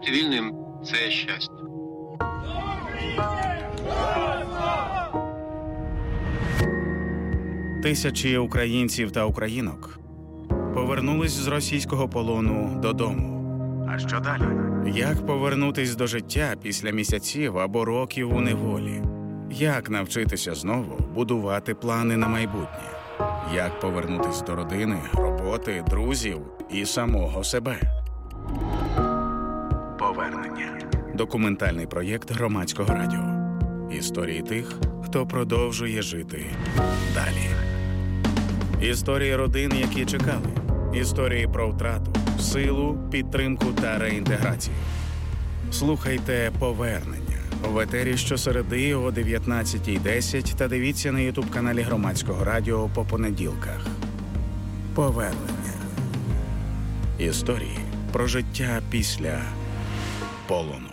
Бути вільним – це щастя. Тисячі українців та українок повернулись з російського полону додому. А що далі? Як повернутись до життя після місяців або років у неволі? Як навчитися знову будувати плани на майбутнє? Як повернутись до родини, роботи, друзів і самого себе? Повернення. Документальний проєкт Громадського радіо. Історії тих, хто продовжує жити далі. Історії родин, які чекали. Історії про втрату, силу, підтримку та реінтеграцію. Слухайте «Повернення» в етері щосереди о 19:10 та дивіться на ютуб-каналі Громадського радіо по понеділках. Повернення. Історії про життя після полону.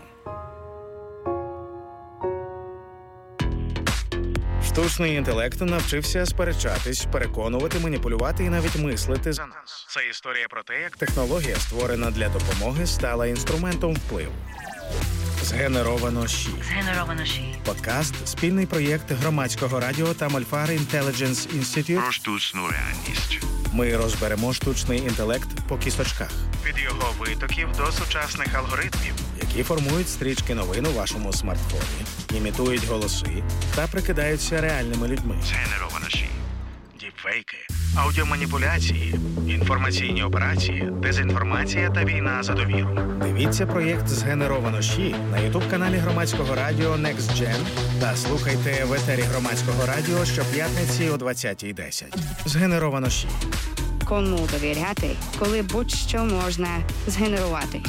Штучний інтелект навчився сперечатись, переконувати, маніпулювати і навіть мислити за нас. Це історія про те, як технологія, створена для допомоги, стала інструментом впливу. Згенеровано ЩІ. Подкаст – спільний проєкт Громадського радіо та Мольфар Intelligence Institute про штучну реальність. Ми розберемо штучний інтелект по кісточках. Від його витоків до сучасних алгоритмів, які формують стрічки новин у вашому смартфоні, імітують голоси та прикидаються реальними людьми. Згенеровано ЩІ. Діпфейки, аудіоманіпуляції, інформаційні операції, дезінформація та війна за довіру. Дивіться проєкт «Згенеровано ЩІ» на ютуб-каналі Громадського радіо Next Gen та слухайте в етері Громадського радіо щоп'ятниці о 20:10. «Згенеровано ЩІ». Кому довіряти, коли будь-що можна згенерувати?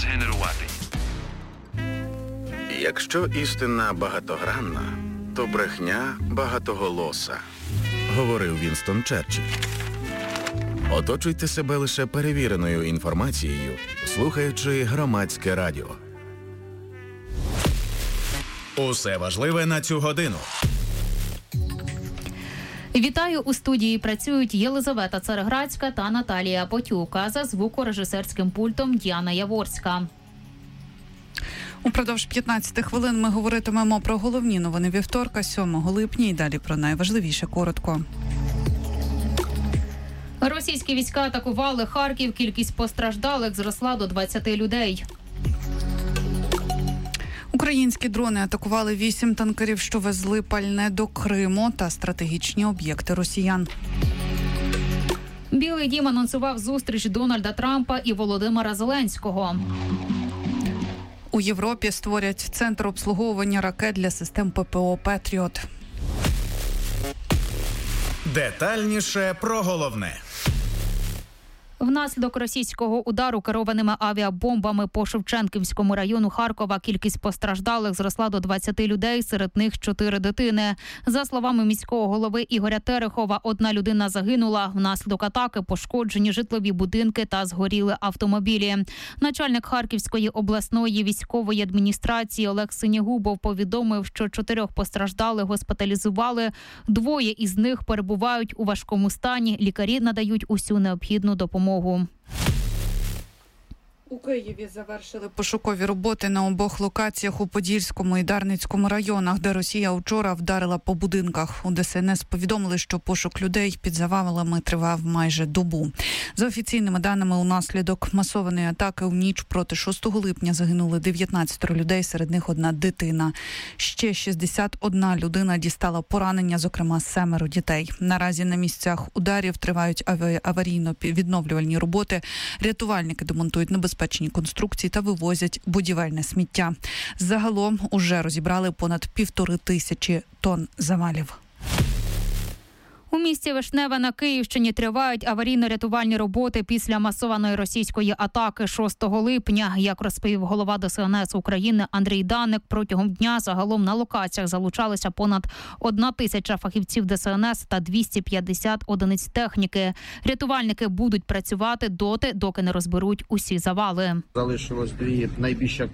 Якщо істина багатогранна, то брехня багатоголоса, говорив Вінстон Черчилль. Оточуйте себе лише перевіреною інформацією, слухаючи Громадське радіо. Усе важливе на цю годину. Вітаю, у студії працюють Єлизавета Цареградська та Наталія Потюк, а за звукорежисерським пультом Діана Яворська. Упродовж 15 хвилин ми говоритимемо про головні новини вівторка, 7 липня, і далі про найважливіше коротко. Російські війська атакували Харків, кількість постраждалих зросла до 20 людей. Українські дрони атакували 8 танкерів, що везли пальне до Криму та стратегічні об'єкти росіян. Білий дім анонсував зустріч Дональда Трампа і Володимира Зеленського. У Європі створять центр обслуговування ракет для систем ППО «Петріот». Детальніше про головне. Внаслідок російського удару керованими авіабомбами по Шевченківському району Харкова кількість постраждалих зросла до 20 людей, серед них 4 дитини. За словами міського голови Ігоря Терехова, 1 людина загинула. Внаслідок атаки пошкоджені житлові будинки та згоріли автомобілі. Начальник Харківської обласної військової адміністрації Олег Синягубов повідомив, що 4 постраждалих госпіталізували. 2 із них перебувають у важкому стані. Лікарі надають усю необхідну допомогу. У Києві завершили пошукові роботи на обох локаціях у Подільському і Дарницькому районах, де Росія вчора вдарила по будинках. У ДСНС повідомили, що пошук людей під завалами тривав майже добу. За офіційними даними, унаслідок масованої атаки у ніч проти 6 липня загинули 19 людей, серед них 1 дитина. Ще 61 людина дістала поранення, зокрема 7 дітей. Наразі на місцях ударів тривають аварійно-відновлювальні роботи. Рятувальники демонтують небезпечні конструкції та вивозять будівельне сміття. Загалом уже розібрали понад 1500 тонн завалів. У місті Вишневе на Київщині тривають аварійно-рятувальні роботи після масованої російської атаки 6 липня. Як розповів голова ДСНС України Андрій Даник, протягом дня загалом на локаціях залучалися понад 1000 фахівців ДСНС та 250 одиниць техніки. Рятувальники будуть працювати доти, доки не розберуть усі завали. Залишилось 2 найбільш